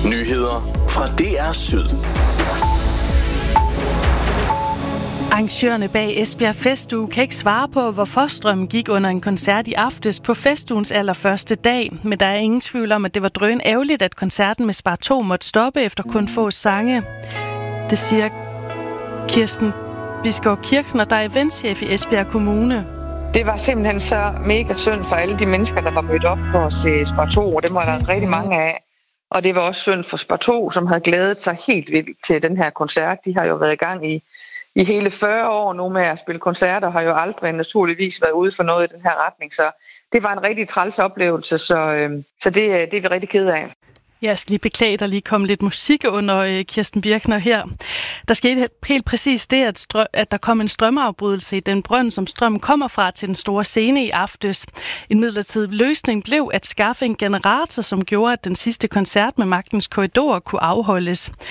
Nyheder fra DR Syd. Arrangørerne bag Esbjerg Festuge kan ikke svare på, hvorfor strømmen gik under en koncert i aftes på festugens allerførste dag. Men der er ingen tvivl om, at det var drøn ærgerligt, at koncerten med Spar 2 måtte stoppe efter kun få sange. Det siger Kirsten Biskov Kirchner, der er eventchef i Esbjerg Kommune. Det var simpelthen så mega synd for alle de mennesker, der var mødt op for at se Spar 2, og det var der rigtig mange af. Og det var også synd for Spar 2, som havde glædet sig helt vildt til den her koncert. De har jo været i gang i hele 40 år nu med at spille koncerter, har jo aldrig naturligvis været ude for noget i den her retning. Så det var en rigtig træls oplevelse, så det er vi rigtig ked af. Jeg skal lige beklage, der lige kom lidt musik under Kirsten Birkner her. Der skete helt præcis det, at der kom en strømafbrydelse i den brønd, som strømmen kommer fra til den store scene i aftes. En midlertidig løsning blev at skaffe en generator, som gjorde, at den sidste koncert med Magtens Korridor kunne afholdes.